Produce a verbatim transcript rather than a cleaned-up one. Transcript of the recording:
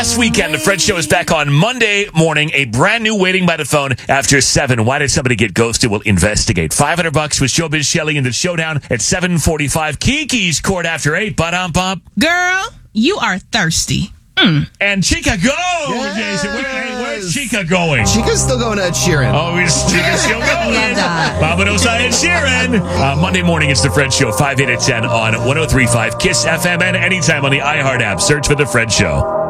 Last weekend, the Fred Show is back on Monday morning. A brand new Waiting by the Phone after seven. Why did somebody get ghosted? We'll investigate. five hundred bucks with Showbiz Shelley in the showdown at seven forty-five. Kiki's court after eight. Ba-dum-bump. Girl, you are thirsty. Mm. And Chica, go! Yes. Jason, where, hey, where's Chica going? Chica's still going to Ed Sheeran. Oh, is Chica still going? Mama knows I Ed Sheeran. Uh, Monday morning, it's the Fred Show, five, eight, and ten on one oh three point five KISS F M and anytime on the iHeart app. Search for the Fred Show.